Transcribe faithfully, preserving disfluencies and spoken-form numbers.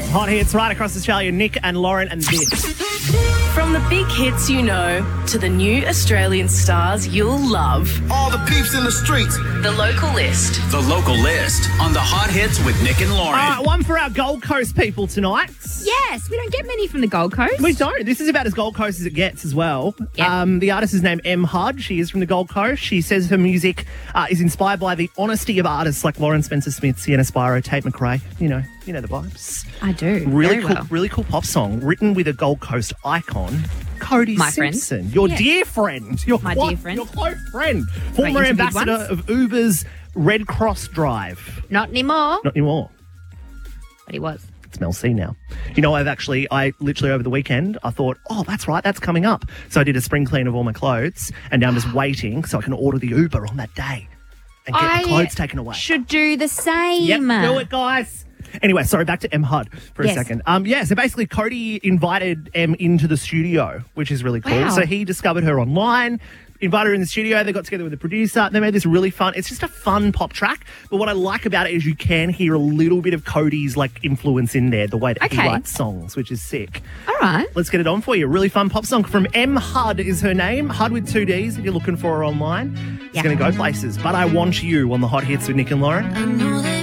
Hot hits right across Australia. Nick and Lauren and this. From the big hits you know to the new Australian stars you'll love. All the peeps in the streets. The Local List. The Local List on the Hot Hits with Nick and Lauren. All right, one for our Gold Coast people tonight. Yes, we don't get many from the Gold Coast. We don't. This is about as Gold Coast as it gets as well. Yep. Um, the artist is named M. Hud. She is from the Gold Coast. She says her music uh, is inspired by the honesty of artists like Lauren Spencer Smith, Sienna Spiro, Tate McRae. You know, you know the vibes. I do. Really very cool, well. really cool pop song written with a Gold Coast icon, Cody My friend. Simpson. Your Yeah. dear friend. Your My clo- dear friend. Your close friend. Former interviewed ambassador once. of Uber's Red Cross Drive. Not anymore. Not anymore. But he was. It's Mel C now. You know, I've actually, I literally over the weekend, I thought, oh, that's right, that's coming up. So I did a spring clean of all my clothes, and now I'm just waiting so I can order the Uber on that day and get I the clothes taken away. Should do the same. Yep, do it, guys. Anyway, sorry, back to M. Hud for Yes. a second. Um, yeah, so basically Cody invited M into the studio, which is really cool. Wow. So he discovered her online, invited her in the studio, they got together with the producer, they made this really fun, it's just a fun pop track, but what I like about it is you can hear a little bit of Cody's like influence in there, the way that he Okay. writes songs, which is sick. All right. Let's get it on for you. Really fun pop song from M. Hud is her name. Hud with two Ds if you're looking for her online. It's Yeah. going to go places. But I Want You on the Hot Hits with Nick and Lauren.